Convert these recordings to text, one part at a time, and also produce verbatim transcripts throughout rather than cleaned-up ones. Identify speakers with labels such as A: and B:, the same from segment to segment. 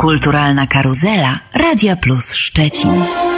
A: Kulturalna karuzela Radia Plus Szczecin.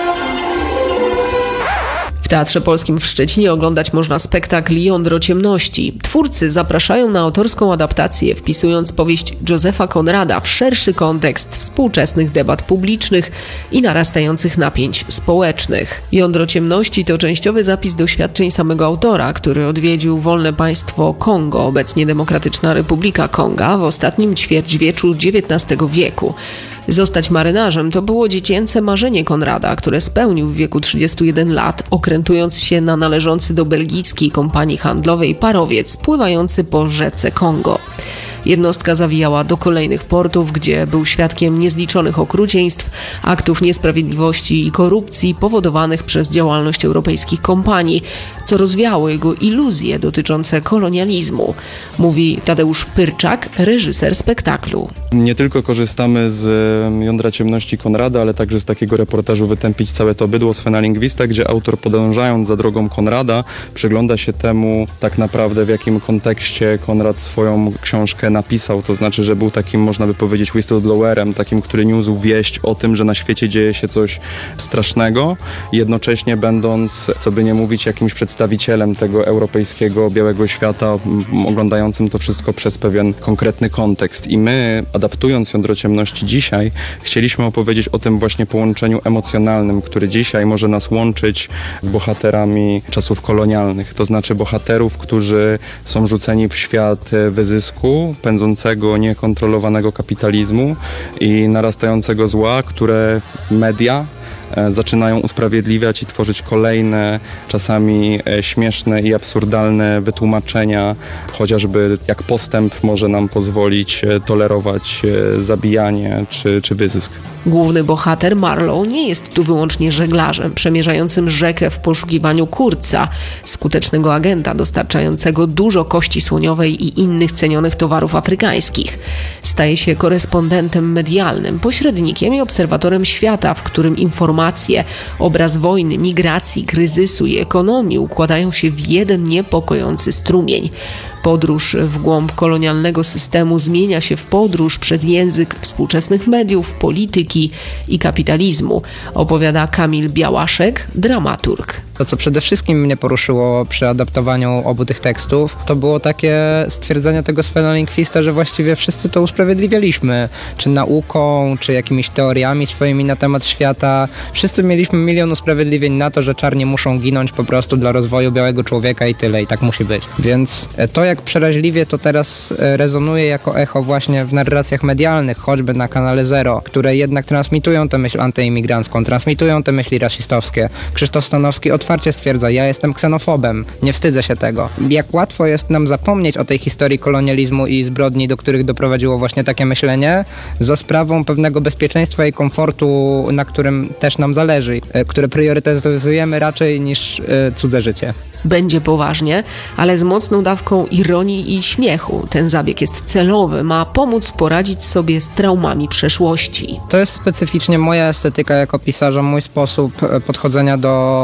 B: W Teatrze Polskim w Szczecinie oglądać można spektakl Jądro ciemności. Twórcy zapraszają na autorską adaptację, wpisując powieść Józefa Konrada w szerszy kontekst współczesnych debat publicznych i narastających napięć społecznych. Jądro ciemności to częściowy zapis doświadczeń samego autora, który odwiedził wolne państwo Kongo, obecnie Demokratyczna Republika Konga, w ostatnim ćwierćwieczu dziewiętnastego wieku. Zostać marynarzem to było dziecięce marzenie Konrada, które spełnił w wieku trzydziestu jeden lat, okrętując się na należący do belgijskiej kompanii handlowej parowiec pływający po rzece Kongo. Jednostka zawijała do kolejnych portów, gdzie był świadkiem niezliczonych okrucieństw, aktów niesprawiedliwości i korupcji powodowanych przez działalność europejskich kompanii, co rozwiało jego iluzje dotyczące kolonializmu, mówi Tadeusz Pyrczak, reżyser spektaklu.
C: Nie tylko korzystamy z Jądra ciemności Konrada, ale także z takiego reportażu Wytępić całe to bydło Svena Lingvista, gdzie autor, podążając za drogą Konrada, przygląda się temu tak naprawdę, w jakim kontekście Konrad swoją książkę napisał. To znaczy, że był takim, można by powiedzieć, whistleblowerem, takim, który niósł wieść o tym, że na świecie dzieje się coś strasznego, jednocześnie będąc, co by nie mówić, jakimś przedstawicielem tego europejskiego, białego świata, oglądającym to wszystko przez pewien konkretny kontekst. I my, adaptując Jądro ciemności dzisiaj, chcieliśmy opowiedzieć o tym właśnie połączeniu emocjonalnym, który dzisiaj może nas łączyć z bohaterami czasów kolonialnych. To znaczy bohaterów, którzy są rzuceni w świat wyzysku, pędzącego, niekontrolowanego kapitalizmu i narastającego zła, które media zaczynają usprawiedliwiać i tworzyć kolejne, czasami śmieszne i absurdalne wytłumaczenia, chociażby jak postęp może nam pozwolić tolerować zabijanie czy, czy wyzysk.
B: Główny bohater Marlow nie jest tu wyłącznie żeglarzem przemierzającym rzekę w poszukiwaniu Kurca, skutecznego agenta dostarczającego dużo kości słoniowej i innych cenionych towarów afrykańskich. Staje się korespondentem medialnym, pośrednikiem i obserwatorem świata, w którym informacje, obraz wojny, migracji, kryzysu i ekonomii układają się w jeden niepokojący strumień. Podróż w głąb kolonialnego systemu zmienia się w podróż przez język współczesnych mediów, polityki i kapitalizmu, opowiada Kamil Białaszek, dramaturg.
D: To, co przede wszystkim mnie poruszyło przy adaptowaniu obu tych tekstów, to było takie stwierdzenie tego Svena Lingvista, że właściwie wszyscy to usprawiedliwialiśmy, czy nauką, czy jakimiś teoriami swoimi na temat świata. Wszyscy mieliśmy milion usprawiedliwień na to, że czarni muszą ginąć po prostu dla rozwoju białego człowieka i tyle, i tak musi być. Więc to, jak przeraźliwie to teraz rezonuje jako echo właśnie w narracjach medialnych, choćby na kanale Zero, które jednak transmitują tę myśl antyimigrancką, transmitują te myśli rasistowskie. Krzysztof Stanowski otwarcie stwierdza, ja jestem ksenofobem, nie wstydzę się tego. Jak łatwo jest nam zapomnieć o tej historii kolonializmu i zbrodni, do których doprowadziło właśnie takie myślenie, za sprawą pewnego bezpieczeństwa i komfortu, na którym też nam zależy, które priorytetyzujemy raczej niż cudze życie.
B: Będzie poważnie, ale z mocną dawką ironii i śmiechu. Ten zabieg jest celowy, ma pomóc poradzić sobie z traumami przeszłości.
D: To jest specyficznie moja estetyka jako pisarza, mój sposób podchodzenia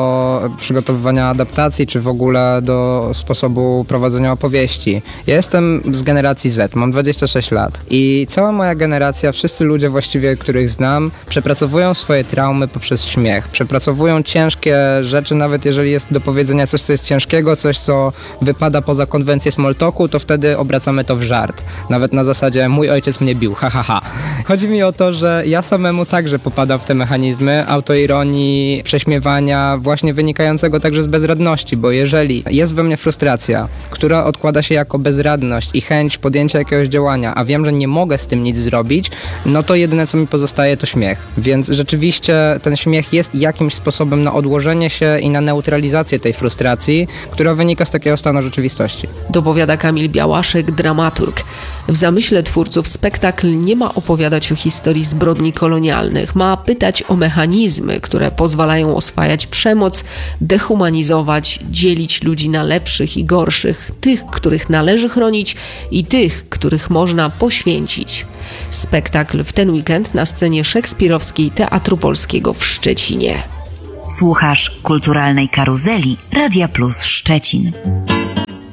D: do przygotowywania adaptacji, czy w ogóle do sposobu prowadzenia opowieści. Ja jestem z generacji Z, mam dwadzieścia sześć lat i cała moja generacja, wszyscy ludzie właściwie, których znam, przepracowują swoje traumy poprzez śmiech. Przepracowują ciężkie rzeczy, nawet jeżeli jest do powiedzenia coś, co jest ciężkiego, coś, co wypada poza konwencję small talku, to wtedy obracamy to w żart. Nawet na zasadzie mój ojciec mnie bił, ha, ha, ha. Chodzi mi o to, że ja samemu także popadam w te mechanizmy autoironii, prześmiewania, właśnie wynikającego także z bezradności, bo jeżeli jest we mnie frustracja, która odkłada się jako bezradność i chęć podjęcia jakiegoś działania, a wiem, że nie mogę z tym nic zrobić, no to jedyne, co mi pozostaje, to śmiech. Więc rzeczywiście ten śmiech jest jakimś sposobem na odłożenie się i na neutralizację tej frustracji, która wynika z takiego stanu rzeczywistości.
B: Dopowiada Kamil Białaszek, dramaturg. W zamyśle twórców spektakl nie ma opowiadać o historii zbrodni kolonialnych, ma pytać o mechanizmy, które pozwalają oswajać przemoc, dehumanizować, dzielić ludzi na lepszych i gorszych, tych, których należy chronić i tych, których można poświęcić. Spektakl w ten weekend na scenie szekspirowskiej Teatru Polskiego w Szczecinie.
A: Słuchasz Kulturalnej Karuzeli Radia Plus Szczecin.